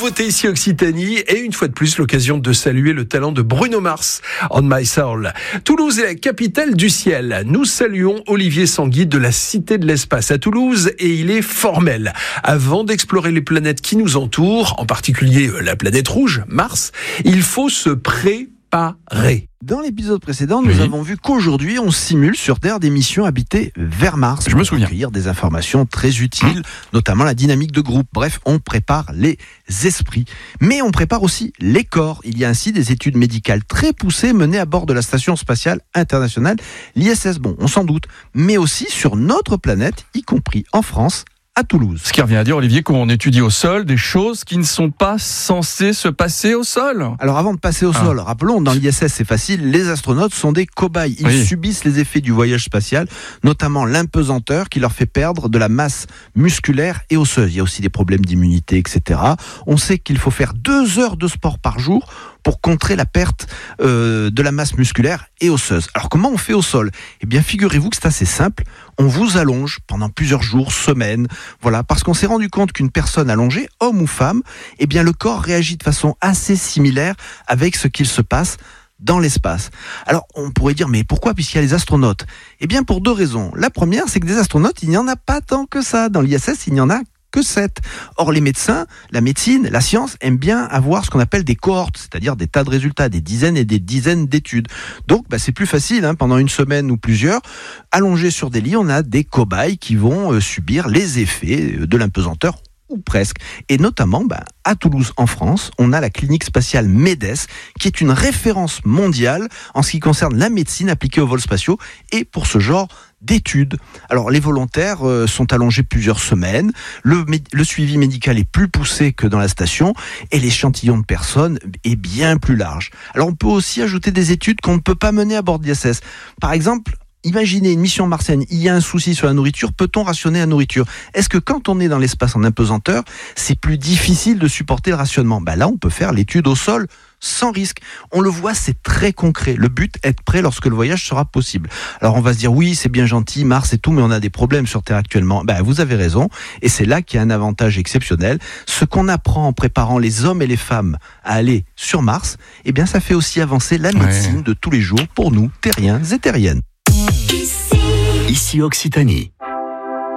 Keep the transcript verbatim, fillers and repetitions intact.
Nouveauté ici Occitanie et une fois de plus l'occasion de saluer le talent de Bruno Mars, On My Soul. Toulouse est la capitale du ciel. Nous saluons Olivier Sanguy de la Cité de l'Espace à Toulouse et il est formel. Avant d'explorer les planètes qui nous entourent, en particulier la planète rouge, Mars, il faut se préparer. Dans l'épisode précédent, nous Oui. avons vu qu'aujourd'hui, on simule sur Terre des missions habitées vers Mars. Je me pour souviens. recueillir des informations très utiles, notamment la dynamique de groupe. Bref, on prépare les esprits. Mais on prépare aussi les corps. Il y a ainsi des études médicales très poussées menées à bord de la Station Spatiale Internationale, l'I S S. Bon, on s'en doute. Mais aussi sur notre planète, y compris en France, à Toulouse. Ce qui revient à dire, Olivier, qu'on étudie au sol des choses qui ne sont pas censées se passer au sol. Alors avant de passer au Ah. sol, rappelons, dans l'I S S c'est facile, les astronautes sont des cobayes. Ils Oui. subissent les effets du voyage spatial, notamment l'impesanteur qui leur fait perdre de la masse musculaire et osseuse. Il y a aussi des problèmes d'immunité, et cetera. On sait qu'il faut faire deux heures de sport par jour pour contrer la perte euh, de la masse musculaire et osseuse. Alors comment on fait au sol ? Eh bien figurez-vous que c'est assez simple. On vous allonge pendant plusieurs jours, semaines, voilà, parce qu'on s'est rendu compte qu'une personne allongée, homme ou femme, eh bien le corps réagit de façon assez similaire avec ce qu'il se passe dans l'espace. Alors, on pourrait dire, mais pourquoi puisqu'il y a les astronautes ? Eh bien, pour deux raisons. La première, c'est que des astronautes, il n'y en a pas tant que ça. Dans l'I S S, il n'y en a que sept. Or, les médecins, la médecine, la science aiment bien avoir ce qu'on appelle des cohortes, c'est-à-dire des tas de résultats, des dizaines et des dizaines d'études. Donc, bah, c'est plus facile, hein, pendant une semaine ou plusieurs, allongés sur des lits, on a des cobayes qui vont euh, subir les effets de l'impesanteur ou presque. Et notamment, bah, à Toulouse, en France, on a la clinique spatiale MEDES, qui est une référence mondiale en ce qui concerne la médecine appliquée aux vols spatiaux et pour ce genre d'études. Alors, les volontaires euh, sont allongés plusieurs semaines, le, mé- le suivi médical est plus poussé que dans la station et l'échantillon de personnes est bien plus large. Alors, on peut aussi ajouter des études qu'on ne peut pas mener à bord de l'I S S. Par exemple, imaginez une mission martienne, il y a un souci sur la nourriture, peut-on rationner la nourriture ? Est-ce que quand on est dans l'espace en impesanteur, c'est plus difficile de supporter le rationnement ? Ben là, on peut faire l'étude au sol sans risque. On le voit, c'est très concret. Le but, être prêt lorsque le voyage sera possible. Alors on va se dire, oui, c'est bien gentil, Mars et tout, mais on a des problèmes sur Terre actuellement. Ben, vous avez raison, et c'est là qu'il y a un avantage exceptionnel. Ce qu'on apprend en préparant les hommes et les femmes à aller sur Mars, eh bien ça fait aussi avancer la médecine Ouais. de tous les jours pour nous, terriens et terriennes. Ici Occitanie.